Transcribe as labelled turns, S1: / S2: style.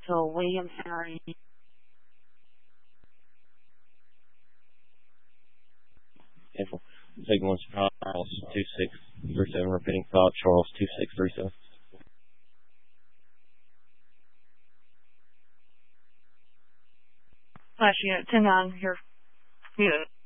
S1: to Williams Henry.
S2: Careful. Second one's Charles 2637. Repeating thought, Charles 2637.
S1: Flash unit 10-9 here. Unit.